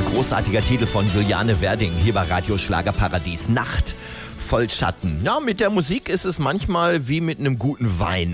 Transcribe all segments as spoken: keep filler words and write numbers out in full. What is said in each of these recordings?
Großartiger Titel von Juliane Werding hier bei Radio Schlagerparadies. Nacht voll Schatten. Ja, mit der Musik ist es manchmal wie mit einem guten Wein.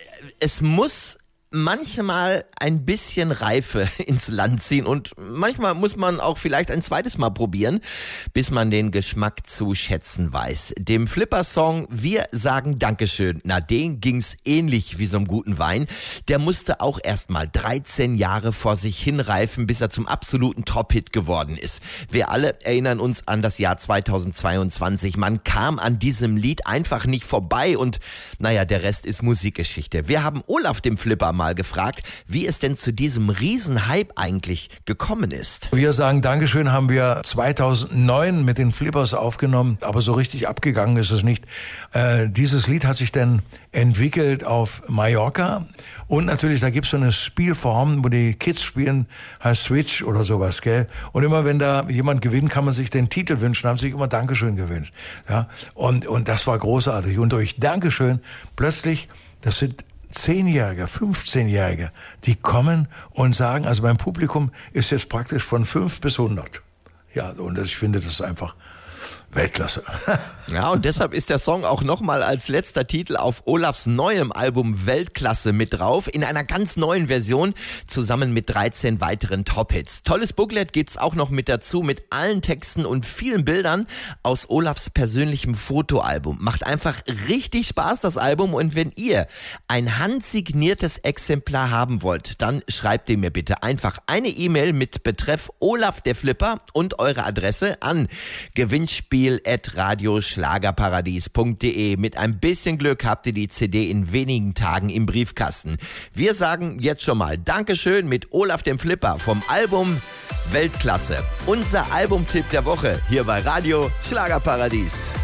Es muss manchmal ein bisschen Reife ins Land ziehen und manchmal muss man auch vielleicht ein zweites Mal probieren, bis man den Geschmack zu schätzen weiß. Dem Flipper-Song Wir sagen Dankeschön, na, den ging's ähnlich wie so einem guten Wein. Der musste auch erst mal dreizehn Jahre vor sich hinreifen, bis er zum absoluten Top-Hit geworden ist. Wir alle erinnern uns an das Jahr zweitausendzweiundzwanzig. Man kam an diesem Lied einfach nicht vorbei und naja, der Rest ist Musikgeschichte. Wir haben Olaf, dem Flipper, mal gefragt, wie es denn zu diesem Riesenhype eigentlich gekommen ist. Wir sagen Dankeschön haben wir zweitausendneun mit den Flippers aufgenommen, aber so richtig abgegangen ist es nicht. Äh, dieses Lied hat sich dann entwickelt auf Mallorca und natürlich, da gibt es so eine Spielform, wo die Kids spielen, heißt Switch oder sowas, gell? Und immer wenn da jemand gewinnt, kann man sich den Titel wünschen, haben sich immer Dankeschön gewünscht. Ja? Und, und das war großartig. Und durch Dankeschön plötzlich, das sind Zehnjährige, fünfzehnjährige, die kommen und sagen, also mein Publikum ist jetzt praktisch von fünf bis hundert. Ja, und ich finde das einfach Weltklasse. Ja, und deshalb ist der Song auch nochmal als letzter Titel auf Olafs neuem Album Weltklasse mit drauf, in einer ganz neuen Version, zusammen mit dreizehn weiteren Top-Hits. Tolles Booklet gibt's auch noch mit dazu, mit allen Texten und vielen Bildern aus Olafs persönlichem Fotoalbum. Macht einfach richtig Spaß, das Album, und wenn ihr ein handsigniertes Exemplar haben wollt, dann schreibt ihr mir bitte einfach eine E-Mail mit Betreff Olaf der Flipper und eure Adresse an Gewinnspiel at radioschlagerparadies punkt de. Mit ein bisschen Glück habt ihr die C D in wenigen Tagen im Briefkasten. Wir sagen jetzt schon mal Dankeschön mit Olaf dem Flipper vom Album Weltklasse. Unser Albumtipp der Woche hier bei Radio Schlagerparadies.